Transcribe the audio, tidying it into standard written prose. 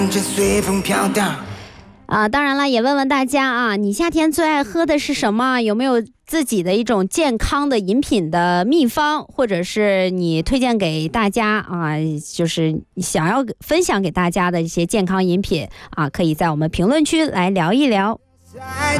随风飘荡。 当然了，也问问大家啊，你夏天最爱喝的是什么？有没有自己的一种健康的饮品的秘方，或者是你推荐给大家啊，就是想要分享给大家的一些健康饮品啊，可以在我们评论区来聊一聊。